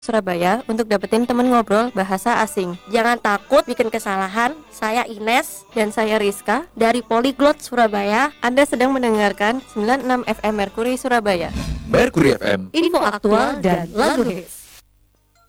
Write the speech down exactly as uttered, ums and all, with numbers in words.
Surabaya untuk dapetin temen ngobrol bahasa asing. Jangan takut bikin kesalahan. Saya Ines dan saya Rizka dari Polyglot Surabaya. Anda sedang mendengarkan sembilan puluh enam F M Mercury Surabaya. Mercury F M, Info aktual dan lagu hits.